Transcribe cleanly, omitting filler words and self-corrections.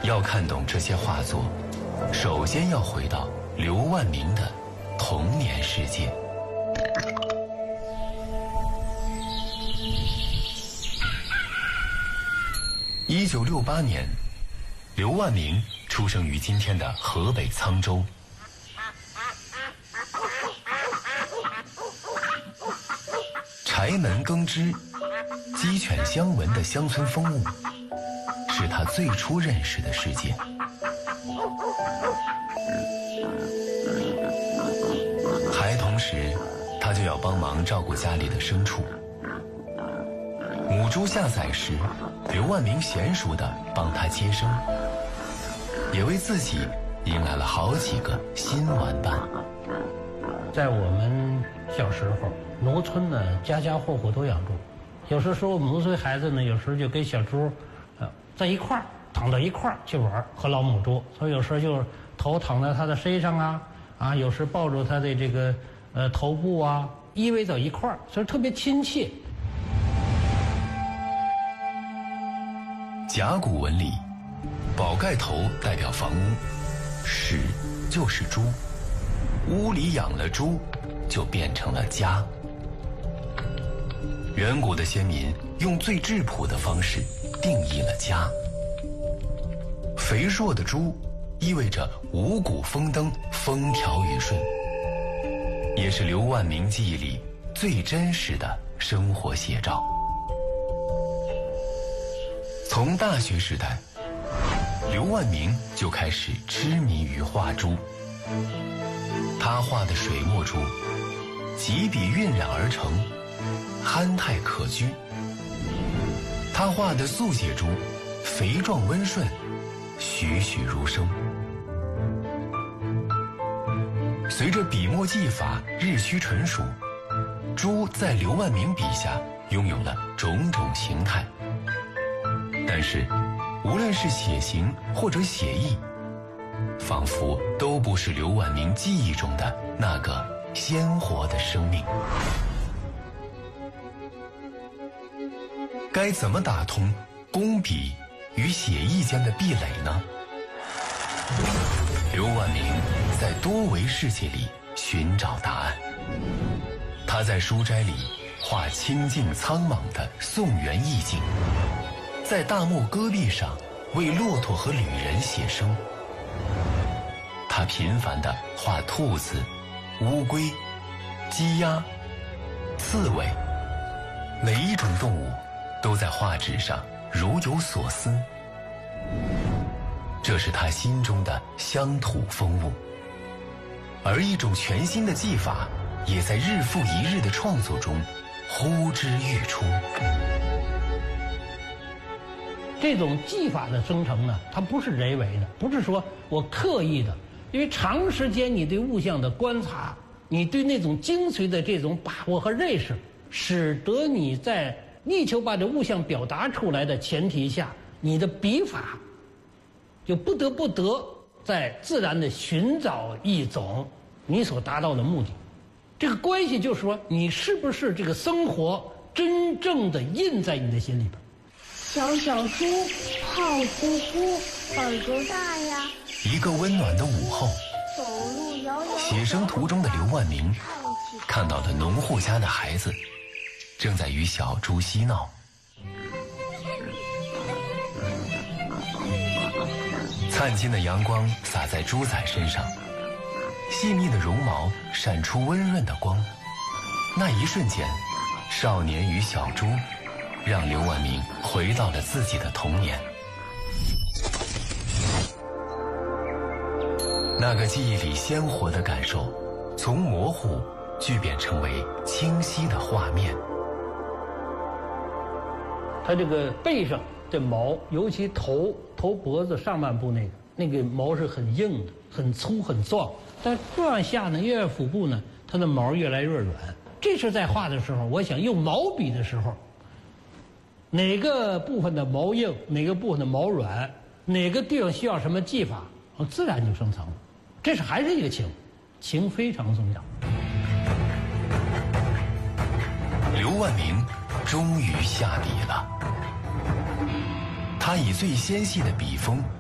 要看懂这些画作，首先要回到刘万明的童年世界。1968年，刘万明出生于今天的河北沧州。柴门耕织、鸡犬相闻的乡村风物，是他最初认识的世界。孩童时，他就要帮忙照顾家里的牲畜。母猪下崽时，刘万明娴熟地帮它接生，也为自己迎来了好几个新玩伴。 在我们小时候，农村呢，家家户户都养猪。有时说我们农村孩子呢，有时候就跟小猪，在一块儿躺到一块儿去玩，和老母猪。所以有时候就头躺在它的身上啊，有时抱住它的这个头部啊，依偎到一块儿，所以特别亲切。 甲骨文里，宝盖头代表房屋，室就是猪，屋里养了猪，就变成了家。远古的先民用最质朴的方式定义了家。肥硕的猪意味着五谷丰登、风调雨顺，也是刘万明记忆里最真实的生活写照。从大学时代，刘万明就开始痴迷于画猪。他画的水墨猪，几笔晕染而成，憨态可掬；他画的速写猪，肥壮温顺，栩栩如生。随着笔墨技法日趋纯熟，猪在刘万明笔下拥有了种种形态。但是，无论是写形或者写意，仿佛都不是刘万明记忆中的那个鲜活的生命。该怎么打通工笔与写意间的壁垒呢？刘万明在多维世界里寻找答案。他在书斋里画清静苍莽的宋元意境，在大漠戈壁上为骆驼和旅人写生。他频繁地画兔子、乌龟、鸡鸭、刺猬，每一种动物都在画纸上如有所思。这是他心中的乡土风物，而一种全新的技法也在日复一日的创作中呼之欲出。 这种技法的生成呢，它不是人为的，不是说我刻意的，因为长时间你对物象的观察，你对那种精髓的这种把握和认识，使得你在力求把这物象表达出来的前提下，你的笔法就不得在自然的寻找一种你所达到的目的。这个关系就是说，你是不是这个生活真正的印在你的心里边。 小小猪胖乎乎，耳朵大呀。 一个温暖的午后， 走路摇摇。 写生途中的刘万明看到了农户家的孩子正在与小猪嬉闹。灿金的阳光洒在猪仔身上，细密的绒毛闪出温润的光。那一瞬间，少年与小猪让刘万明回到了自己的童年。那个记忆里鲜活的感受，从模糊巨变成为清晰的画面。 它这个背上的毛，尤其头脖子上半部那个毛是很硬的，很粗很壮。但越往下呢，越腹部呢，它的毛越来越软。这是在画的时候，我想用毛笔的时候，哪个部分的毛硬，哪个部分的毛软，哪个地方需要什么技法，自然就生成了。这是还是一个情非常重要。 刘万明终于下笔了，他以最纤细的笔锋